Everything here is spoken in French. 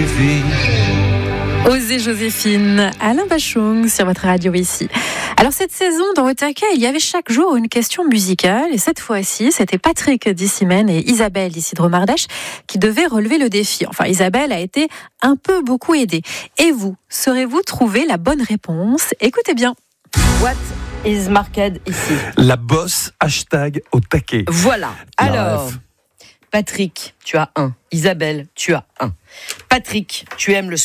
Joséphine. Osez Joséphine, Alain Bachung sur votre radio ici. Alors cette saison, dans Au Taquet, il y avait chaque jour une question musicale. Et cette fois-ci, c'était Patrick d'Issimène et Isabelle d'ici de Romardèche qui devaient relever le défi. Enfin, Isabelle a été un peu beaucoup aidée. Et vous, saurez-vous trouver la bonne réponse? Écoutez bien. What is marked ici? La bosse, hashtag Au Taquet. Voilà. Alors, ref. Patrick, tu as 1. Isabelle, tu as 1. Patrick, tu aimes le